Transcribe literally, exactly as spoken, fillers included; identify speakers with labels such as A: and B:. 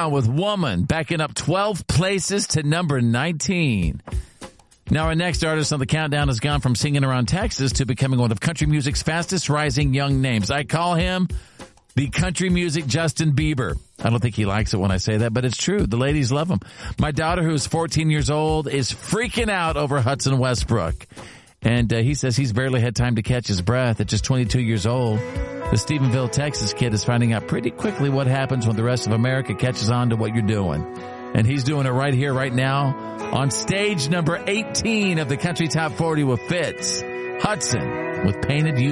A: Brown with Woman, backing up twelve places to number nineteen. Now, our next artist on the countdown has gone from singing around Texas to becoming one of country music's fastest rising young names. I call him the country music Justin Bieber. I don't think he likes it when I say that, but it's true. The ladies love him. My daughter, who's fourteen years old, is freaking out over Hudson Westbrook. And uh, he says he's barely had time to catch his breath at just twenty-two years old. The Stephenville, Texas kid is finding out pretty quickly what happens when the rest of America catches on to what you're doing. And he's doing it right here, right now, on stage number eighteen of the Country Top forty with Fitz. Hudson with Painted You